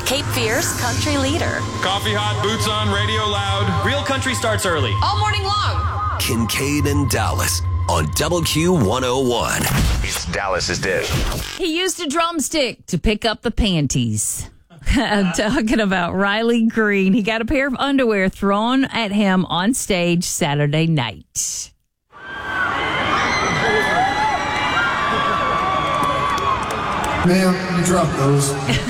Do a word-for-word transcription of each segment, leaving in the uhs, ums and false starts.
Cape Fear's country leader. Coffee hot, boots on, radio loud. Real country starts early. All morning long. Kincaid and Dallas on Double Q one oh one. It's Dallas's dish. He used a drumstick to pick up the panties. I'm talking about Riley Green. He got a pair of underwear thrown at him on stage Saturday night. Ma'am, you dropped those.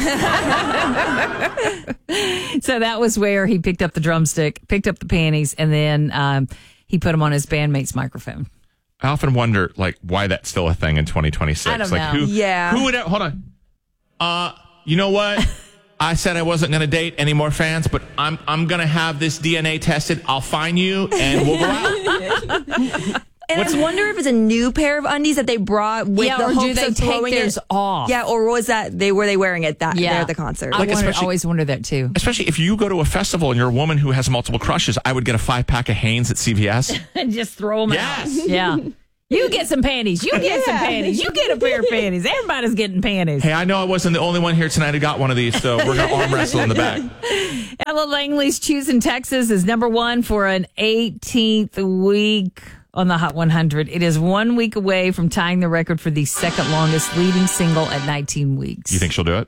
So that was where he picked up the drumstick, picked up the panties, and then um, he put them on his bandmate's microphone. I often wonder, like, why that's still a thing in twenty twenty-six. I don't like, know. Who, Yeah. Who would? Hold on. Uh, you know what? I said I wasn't going to date any more fans, but I'm I'm going to have this D N A tested. I'll find you, and we'll go out. And What's- I wonder if it's a new pair of undies that they brought with Yeah, the or do hopes they of take throwing theirs it off? Yeah, or was that they were they wearing it that there at the concert? I Like, wonder, especially- always wonder that too. Especially if you go to a festival and you're a woman who has multiple crushes, I would get a five pack of Hanes at C V S. And just throw them Yes. out. Yeah. You get some panties. You get some Yeah. panties. You get a pair of panties. Everybody's getting panties. Hey, I know I wasn't the only one here tonight who got one of these, so we're going to arm wrestle in the back. Ella Langley's Choosing Texas is number one for an eighteenth week on the Hot one hundred. It is one week away from tying the record for the second longest leading single at nineteen weeks. You think she'll do it?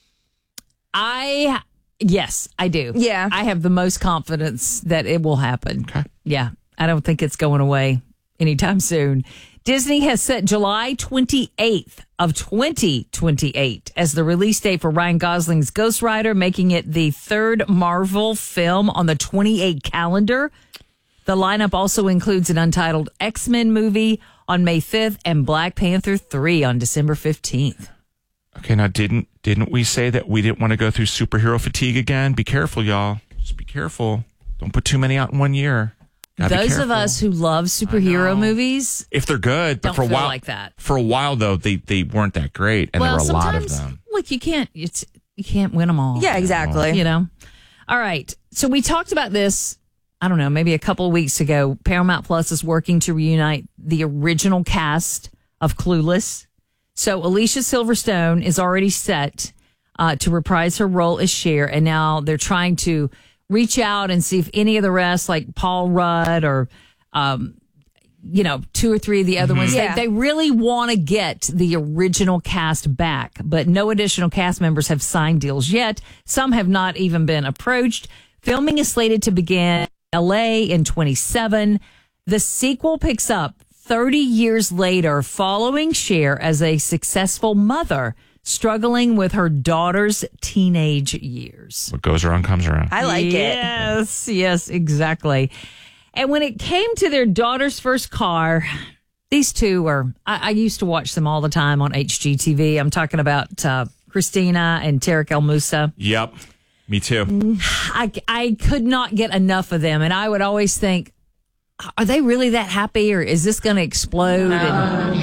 I, yes, I do. Yeah. I have the most confidence that it will happen. Okay. Yeah. I don't think it's going away anytime soon. Disney has set July twenty-eighth of twenty twenty-eight as the release date for Ryan Gosling's Ghost Rider, making it the third Marvel film on the twenty-eight calendar. The lineup also includes an untitled X-Men movie on May fifth and Black Panther three on December fifteenth. Okay, now didn't didn't we say that we didn't want to go through superhero fatigue again? Be careful, y'all. Just be careful. Don't put too many out in one year. Gotta be Those of careful. us who love superhero movies, if they're good, but don't for a feel while, like that. For a while though, they they weren't that great, and well, there were a lot of sometimes, them. look, you can't, it's, you can't win them all. Yeah, exactly. You know? All right. So we talked about this, I don't know, maybe a couple of weeks ago. Paramount Plus is working to reunite the original cast of Clueless. So Alicia Silverstone is already set uh, to reprise her role as Cher, and now they're trying to reach out and see if any of the rest, like Paul Rudd or, um, you know, two or three of the other ones, Yeah. they, they really want to get the original cast back, but no additional cast members have signed deals yet. Some have not even been approached. Filming is slated to begin in L A in twenty-seven. The sequel picks up thirty years later, following Cher as a successful mother struggling with her daughter's teenage years. What goes around comes around. I like it. Yes, yes, exactly. And when it came to their daughter's first car, these two were, I, I used to watch them all the time on H G T V. I'm talking about uh, Christina and Tarek El Moussa. Yep, me too. I, I could not get enough of them. And I would always think, are they really that happy, or is this going to explode? And,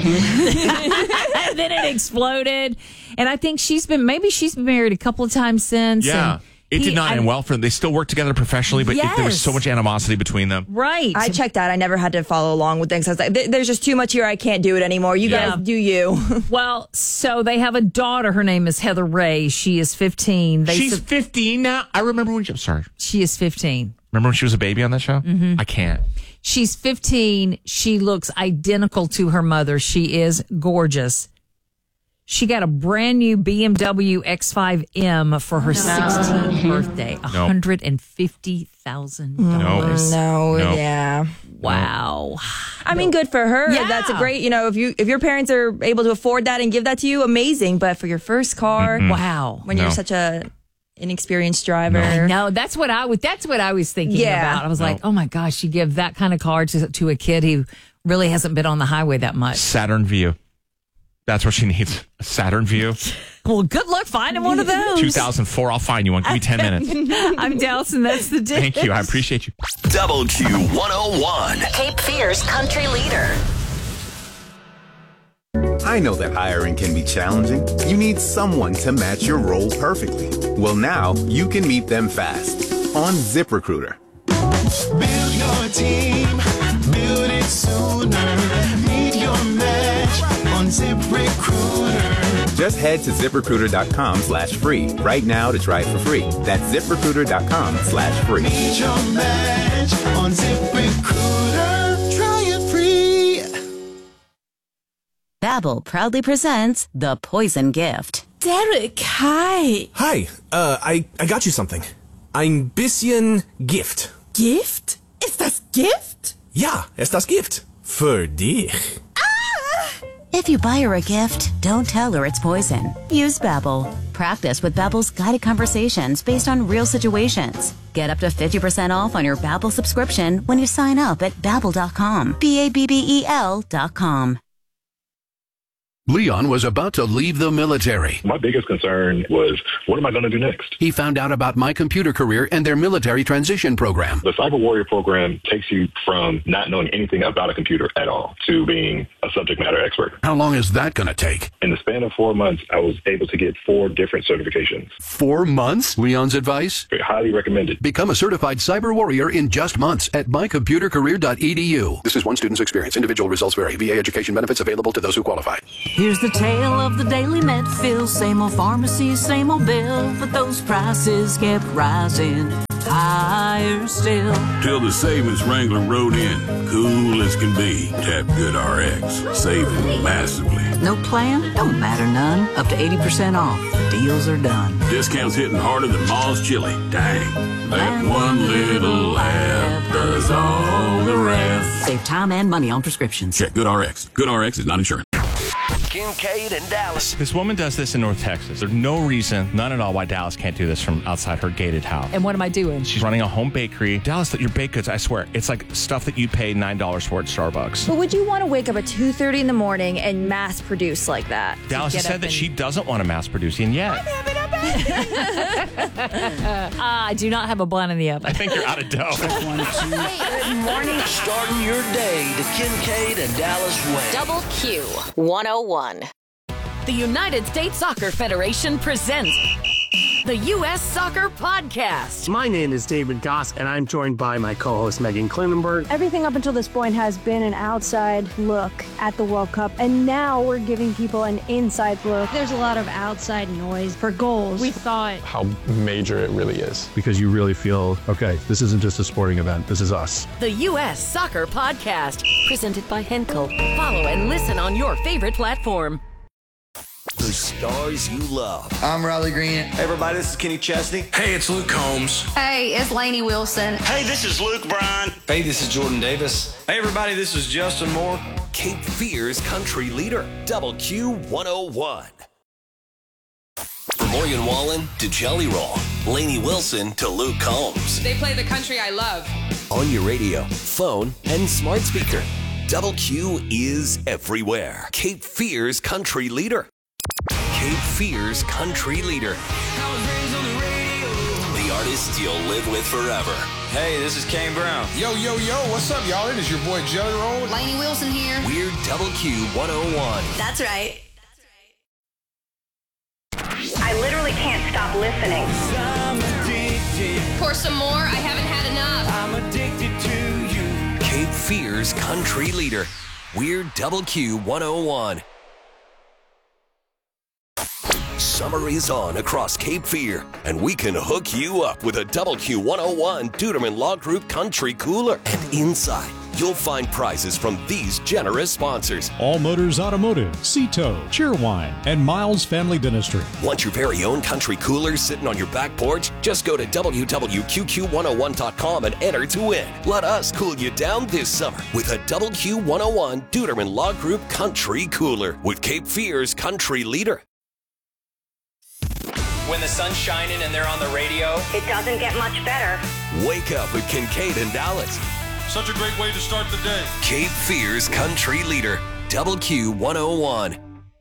and then it exploded. And I think she's been, maybe she's been married a couple of times since. Yeah. And It he- did not I- end well for them. They still work together professionally, but it, there was Yes. so much animosity between them. Right. I checked out. I never had to follow along with things. I was like, "There- there's just too much here. I can't do it anymore. You Yeah. guys do you. Well, so they have a daughter. Her name is Heather Ray. She is fifteen. They She's su- fifteen now. I remember when she, I'm sorry. she is fifteen. Remember when she was a baby on that show? Mm-hmm. I can't. She's fifteen. She looks identical to her mother. She is gorgeous. She got a brand new B M W X five M for her sixteenth birthday. one hundred fifty thousand dollars. No, No. yeah. Wow. I mean, good for her. Yeah. That's a great, you know, if you if your parents are able to afford that and give that to you, amazing. But for your first car, Wow. when No. you're such a inexperienced driver, I know. That's what I was that's what I was thinking Yeah. about. I was like, oh my gosh, you give that kind of car to to a kid who really hasn't been on the highway that much. Saturn View. That's what she needs. A Saturn View. Well, good luck finding one of those. two thousand four. I'll find you one. Give me ten minutes. I'm Dallas, and that's the dish. Thank you. I appreciate you. Double Q one oh one. Cape Fear's country leader. I know that hiring can be challenging. You need someone to match your role perfectly. Well, now you can meet them fast on ZipRecruiter. Build your team, build it sooner. Meet your match on ZipRecruiter. Just head to ZipRecruiter.com slash free right now to try it for free. That's ZipRecruiter.com slash free. Meet your match on ZipRecruiter. Try it free. Babbel proudly presents The Poison Gift. Derek, hi. Hi, uh, I, I got you something. Ein bisschen Gift. Gift? Ist das Gift? Ja, ist das Gift. Für dich. If you buy her a gift, don't tell her it's poison. Use Babbel. Practice with Babbel's guided conversations based on real situations. Get up to fifty percent off on your Babbel subscription when you sign up at babbel dot com. B A B B E L dot com. Leon was about to leave the military. My biggest concern was, what am I going to do next? He found out about My Computer Career and their military transition program. The Cyber Warrior program takes you from not knowing anything about a computer at all to being a subject matter expert. How long is that going to take? In the span of four months, I was able to get four different certifications. Four months? Leon's advice? Highly recommended. Become a certified cyber warrior in just months at my computer career dot e d u. This is one student's experience. Individual results vary. V A education benefits available to those who qualify. Here's the tale of the daily med fill. Same old pharmacy, same old bill, but those prices kept rising higher still. Till the savings wrangler rode in, cool as can be. Tap Good R X, saving massively. No plan? Don't matter none. Up to eighty percent off. Deals are done. Discounts hitting harder than Ma's chili. Dang, that one little laugh does all the rest. Save time and money on prescriptions. Check Good R X. Good R X is not insurance. Kincaid and Dallas. This woman does this in North Texas. There's no reason, none at all, why Dallas can't do this from outside her gated house. And what am I doing? She's running a home bakery. Dallas, that your baked goods, I swear, it's like stuff that you pay nine dollars for at Starbucks. But would you want to wake up at two thirty in the morning and mass produce like that? Dallas has said that she doesn't want to mass produce yet. I do not have a bun in the oven. I think you're out of dough. Good morning. Starting your day the Kincaid and Dallas way. Double Q one oh one. The United States Soccer Federation presents the U S Soccer Podcast. My name is David Goss, and I'm joined by my co-host Megan Klinenberg. Everything up until this point has been an outside look at the World Cup, and now we're giving people an inside look. There's a lot of outside noise for goals. We thought how major it really is, because you really feel, okay, this isn't just a sporting event, this is us. The U S Soccer Podcast, presented by Henkel. Follow and listen on your favorite platform. The stars you love. I'm Riley Green. Hey, everybody, this is Kenny Chesney. Hey, it's Luke Combs. Hey, it's Lainey Wilson. Hey, this is Luke Bryan. Hey, this is Jordan Davis. Hey, everybody, this is Justin Moore. Cape Fear's country leader, Double Q one oh one. From Morgan Wallen to Jelly Roll, Lainey Wilson to Luke Combs. They play the country I love. On your radio, phone, and smart speaker, Double Q is everywhere. Cape Fear's country leader. Cape Fear's country leader. The artists you'll live with forever. Hey, this is Kane Brown. Yo, yo, yo, what's up, y'all? It is your boy Jelly Roll. Lainey Wilson here. We're Double Q one oh one. That's right. I literally can't stop listening. Pour some more. I haven't had enough. I'm addicted to you. Cape Fear's country leader. We're Double Q one oh one. Summer is on across Cape Fear, and we can hook you up with a Double Q one oh one Duderman Law Group Country Cooler. And inside, you'll find prizes from these generous sponsors. All Motors Automotive, Cito, Cheerwine, and Miles Family Dentistry. Want your very own country cooler sitting on your back porch? Just go to w w w dot q q one oh one dot com and enter to win. Let us cool you down this summer with a Double Q one oh one Duderman Law Group Country Cooler with Cape Fear's country leader. When the sun's shining and they're on the radio, it doesn't get much better. Wake up with Kincaid and Dallas. Such a great way to start the day. Cape Fear's country leader, Double Q one oh one.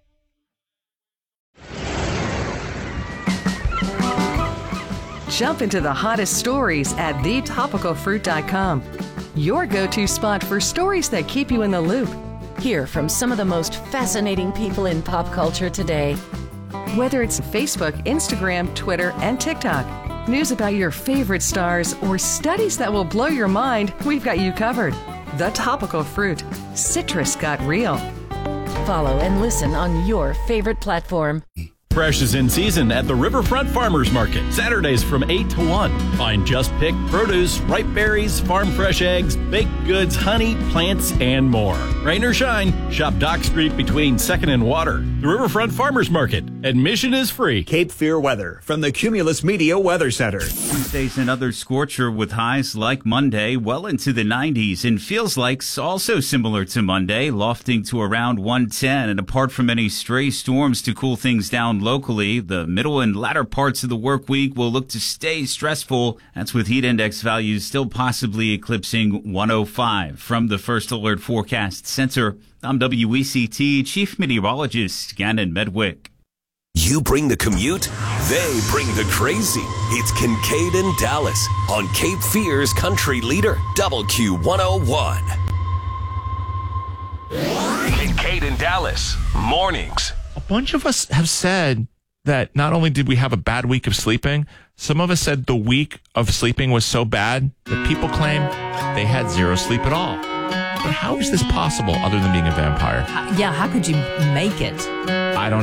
Jump into the hottest stories at the topical fruit dot com. Your go-to spot for stories that keep you in the loop. Hear from some of the most fascinating people in pop culture today. Whether it's Facebook, Instagram, Twitter, and TikTok, news about your favorite stars, or studies that will blow your mind, we've got you covered. The Topical Fruit. Citrus got real. Follow and listen on your favorite platform. Fresh is in season at the Riverfront Farmers Market. Saturdays from eight to one. Find just picked produce, ripe berries, farm fresh eggs, baked goods, honey, plants, and more. Rain or shine, shop Dock Street between second and Water. The Riverfront Farmers Market. Admission is free. Cape Fear weather from the Cumulus Media Weather Center. Tuesday's another scorcher with highs like Monday well into the nineties and feels like also similar to Monday, lofting to around one ten. And apart from any stray storms to cool things down locally, the middle and latter parts of the work week will look to stay stressful. That's with heat index values still possibly eclipsing one oh five. From the First Alert Forecast Center, I'm W E C T Chief Meteorologist Gannon Medwick. You bring the commute, they bring the crazy. It's Kincaid and Dallas on Cape Fear's country leader, W Q one oh one. Kincaid and Dallas, mornings. A bunch of us have said that not only did we have a bad week of sleeping, some of us said the week of sleeping was so bad that people claim they had zero sleep at all. But how is this possible other than being a vampire? How, yeah, how could you make it? I don't